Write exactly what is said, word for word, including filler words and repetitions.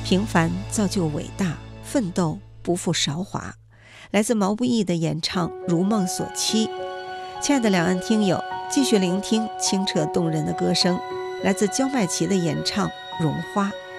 平凡造就伟大，奋斗不负韶华。来自毛不易的演唱《如梦所期》。亲爱的两岸听友，继续聆听清澈动人的歌声，来自焦麦琪的演唱《绒花》。